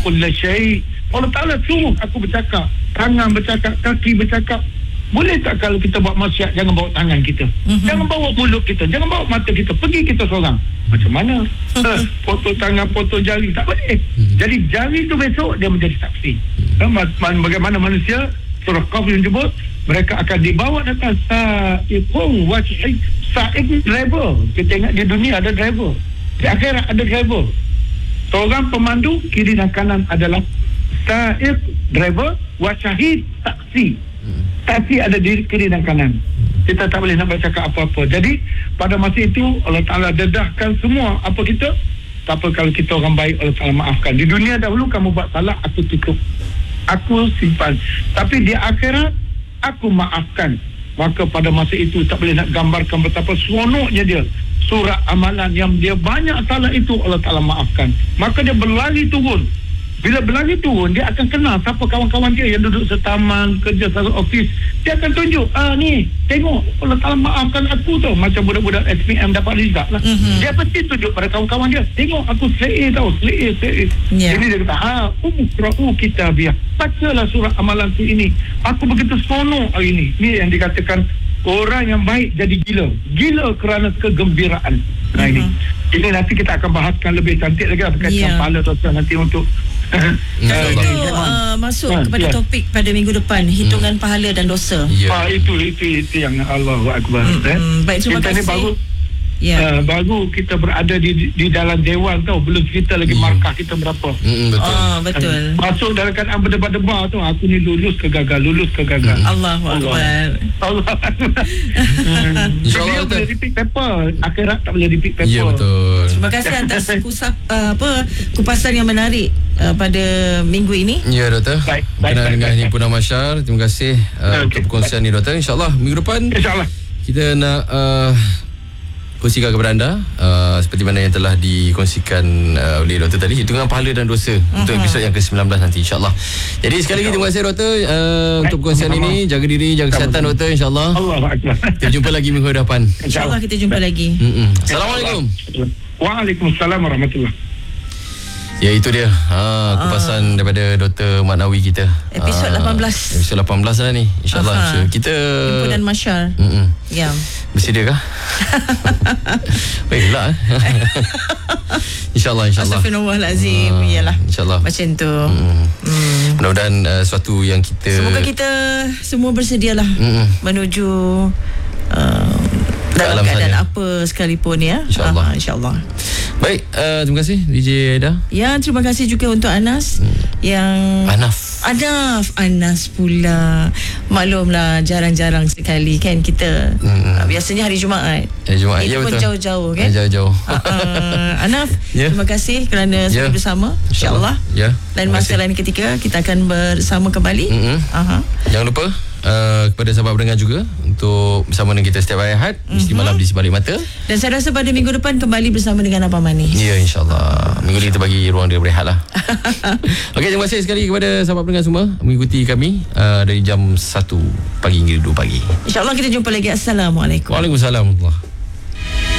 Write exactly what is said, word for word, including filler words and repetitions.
kulla syai'. Allah Ta'ala suruh aku bercakap, tangan bercakap, kaki bercakap. Boleh tak kalau kita buat maksiat, jangan bawa tangan kita, mm-hmm. jangan bawa mulut kita, jangan bawa mata kita, pergi kita seorang. Macam mana? Potong tangan, potong jari, tak boleh. Mm-hmm. Jadi jari tu besok dia menjadi saksi. Mm-hmm. Bagaimana manusia, surah Qaf yang sebut, mereka akan dibawa datang sa'iqum wa syahid. Sa'iq driver, kita ingat di dunia ada driver, di akhirat ada driver. Seorang pemandu, kiri dan kanan adalah sa'iq driver wa syahid, saksi. Saksi ada di kiri dan kanan. Kita tak boleh nak bercakap apa-apa. Jadi pada masa itu Allah Ta'ala dedahkan semua apa kita. Tak apa kalau kita orang baik, Allah Ta'ala maafkan. Di dunia dahulu kamu buat salah, aku tutup, aku simpan. Tapi di akhirat aku maafkan. Maka pada masa itu tak boleh nak gambarkan betapa seronoknya dia. Surat amalan yang dia banyak salah itu Allah Ta'ala maafkan. Maka dia berlari turun. Bila berlari turun, dia akan kenal siapa kawan-kawan dia yang duduk setaman, kerja satu office. Dia akan tunjuk, ah ni, tengok, Allah Ta'ala maafkan aku tu. Macam budak-budak S P M dapat result lah. Mm-hmm. Dia pasti tunjuk pada kawan-kawan dia, tengok aku selek tau, selek, selek. Yeah. Jadi dia kata, ha, umkra'u kitabiyah. Bacalah surah amalan tu ini. Aku begitu seronok hari ini. Ni yang dikatakan, orang yang baik jadi gila. Gila kerana kegembiraan. Nah mm-hmm. ini. Ini nanti kita akan bahaskan lebih cantik lagi berkaitan yeah. pahala tuan nanti untuk Itu uh, masuk ha, kepada ya. topik pada minggu depan, hitungan hmm. pahala dan dosa. Ya. Ah, itu, itu itu yang Allahu Akbar. Hmm. Eh. Baik, terima kita kasih. Ni baru, ya. uh, baru kita berada di di dalam dewan tau, belum kita lagi hmm. markah kita berapa. Hmm, betul. Oh, betul. Uh, masuk dalam keadaan berdebar-debar tu, aku ni lulus ke gagal, lulus ke gagal. Hmm. Allahu Akbar. Allah Akbar. InsyaAllah boleh repeat paper, akhirat tak boleh repeat paper. Ya, betul. Terima kasih atas kusap, uh, apa kupasan yang menarik Uh, pada minggu ini. Ya, doktor. Baik, berkenaan baik, dengan baik, himpunan masyar. Terima kasih uh, okay, untuk perkongsian ni, doktor. InsyaAllah minggu depan InsyaAllah kita nak uh, kongsikan kepada anda uh, seperti mana yang telah dikongsikan uh, oleh doktor tadi, hitungan pahala dan dosa uh-huh. untuk episod yang ke sembilan belas nanti, insyaAllah. Jadi sekali lagi terima kasih, doktor, uh, untuk perkongsian ini. Jaga diri, jaga kesihatan, doktor, insyaAllah. Kita jumpa lagi minggu depan. InsyaAllah kita jumpa lagi. Mm-mm. Assalamualaikum. Waalaikumsalam warahmatullahi. Ya, itu dia ha, kupasan ah. daripada Doktor Maknawi kita. Episod lapan belas. Episod lapan belas lah ni. InsyaAllah. Aha. Kita himpunan masyar. Mm-mm. Ya. Bersedia kah? Baiklah. InsyaAllah, insyaAllah. Astaghfirullahalazim. Ah, Yalah. InsyaAllah. Macam tu. Mm. Mm. Mudah-mudahan uh, suatu yang kita, semoga kita semua bersedialah Mm-mm. menuju uh, dalam keadaan sana. Apa sekalipun ya. InsyaAllah. Aha, InsyaAllah. Baik, uh, terima kasih D J Aida. Ya, terima kasih juga untuk Anas hmm. yang Anaf. Anaf, Anas pula. Maklumlah jarang-jarang sekali kan kita. Hmm. Uh, biasanya hari Jumaat. Hari Jumaat. Itu ya, pun betul. jauh-jauh kan. Jauh-jauh. Uh, uh, Anaf, yeah. terima kasih kerana yeah. sudi bersama. InsyaAllah. Ya. Lain masa lain ketika kita akan bersama kembali. Mm-hmm. Uh-huh. Jangan lupa Uh, kepada sahabat pendengar juga untuk bersama dengan kita setiap hari Ahad, mesti mm-hmm. malam di Sebalik Mata. Dan saya rasa pada minggu depan kembali bersama dengan Abang Manis. Ya, insyaAllah. Minggu ni kita bagi ruang dia berehat lah. Okey, terima kasih sekali kepada sahabat pendengar semua mengikuti kami uh, dari jam satu pagi hingga dua pagi. InsyaAllah kita jumpa lagi. Assalamualaikum. Waalaikumsalam.